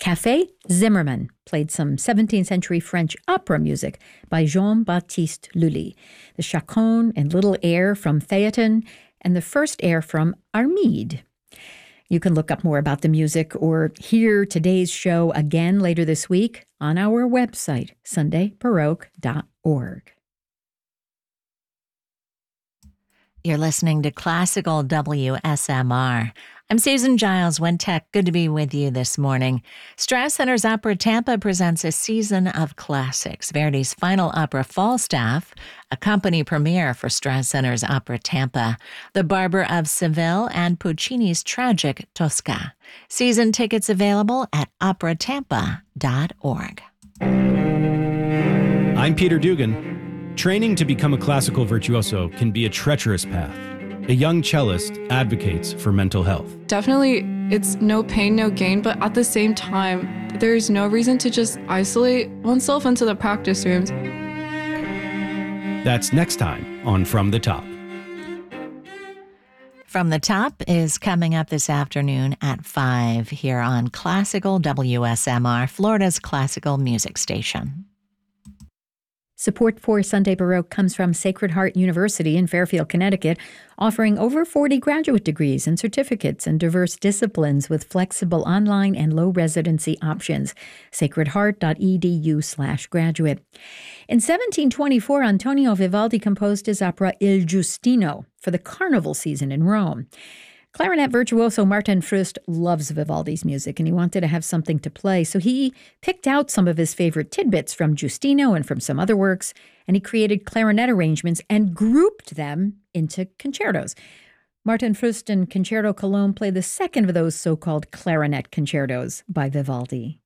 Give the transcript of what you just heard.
Café Zimmermann played some 17th century French opera music by Jean-Baptiste Lully, the chaconne and little air from Phaeton, and the first air from Armide. You can look up more about the music or hear today's show again later this week on our website, sundaybaroque.org. You're listening to Classical WSMR. I'm Susan Giles, Wintec. Good to be with you this morning. Strauss Center's Opera Tampa presents a season of classics. Verdi's final opera, Falstaff, a company premiere for Strauss Center's Opera Tampa, The Barber of Seville, and Puccini's tragic Tosca. Season tickets available at operatampa.org. I'm Peter Dugan. Training to become a classical virtuoso can be a treacherous path. A young cellist advocates for mental health. Definitely, it's no pain, no gain, but at the same time, there's no reason to just isolate oneself into the practice rooms. That's next time on From the Top. From the Top is coming up this afternoon at 5 here on Classical WSMR, Florida's classical music station. Support for Sunday Baroque comes from Sacred Heart University in Fairfield, Connecticut, offering over 40 graduate degrees and certificates in diverse disciplines with flexible online and low residency options. sacredheart.edu/graduate. In 1724, Antonio Vivaldi composed his opera Il Giustino for the carnival season in Rome. Clarinet virtuoso Martin Fröst loves Vivaldi's music, and he wanted to have something to play, so he picked out some of his favorite tidbits from Giustino and from some other works, and he created clarinet arrangements and grouped them into concertos. Martin Fröst and Concerto Cologne play the second of those so-called clarinet concertos by Vivaldi.